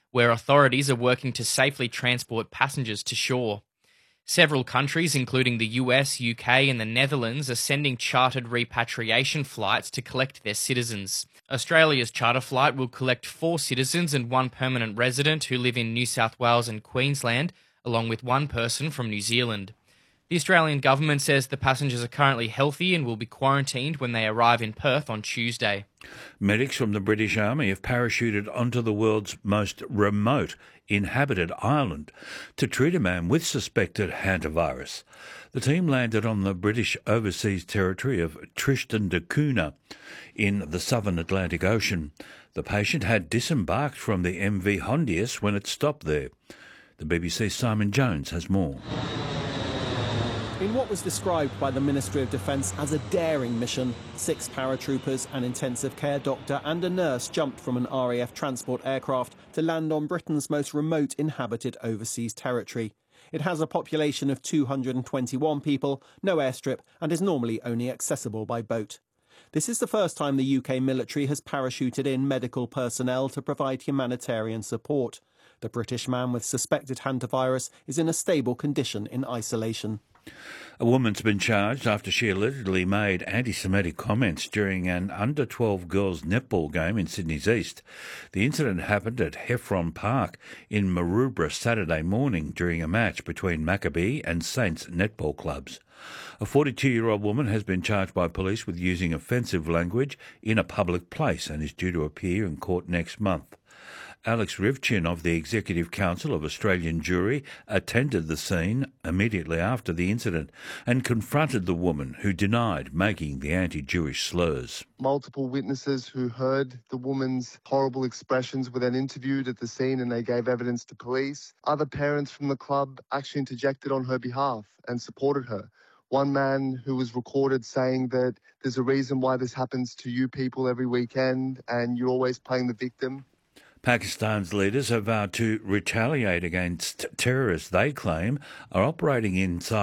where authorities are working to safely transport passengers to shore. Several countries, including the US, UK and the Netherlands, are sending chartered repatriation flights to collect their citizens. Australia's charter flight will collect 4 citizens and 1 permanent resident who live in New South Wales and Queensland, along with 1 person from New Zealand. The Australian government says the passengers are currently healthy and will be quarantined when they arrive in Perth on Tuesday. Medics from the British Army have parachuted onto the world's most remote inhabited island to treat a man with suspected hantavirus. The team landed on the British overseas territory of Tristan da Cunha in the southern Atlantic Ocean. The patient had disembarked from the MV Hondius when it stopped there. The BBC's Simon Jones has more. In what was described by the Ministry of Defence as a daring mission, 6 paratroopers, an intensive care doctor and a nurse jumped from an RAF transport aircraft to land on Britain's most remote inhabited overseas territory. It has a population of 221 people, no airstrip, and is normally only accessible by boat. This is the first time the UK military has parachuted in medical personnel to provide humanitarian support. The British man with suspected hantavirus is in a stable condition in isolation. A woman's been charged after she allegedly made anti-Semitic comments during an under-12 girls' netball game in Sydney's East. The incident happened at Heffron Park in Maroubra Saturday morning during a match between Maccabee and Saints netball clubs. A 42-year-old woman has been charged by police with using offensive language in a public place and is due to appear in court next month. Alex Rivchin of the Executive Council of Australian Jewry attended the scene immediately after the incident and confronted the woman who denied making the anti-Jewish slurs. Multiple witnesses who heard the woman's horrible expressions were then interviewed at the scene and they gave evidence to police. Other parents from the club actually interjected on her behalf and supported her. One man who was recorded saying that there's a reason why this happens to you people every weekend and you're always playing the victim. Pakistan's leaders have vowed to retaliate against terrorists they claim are operating inside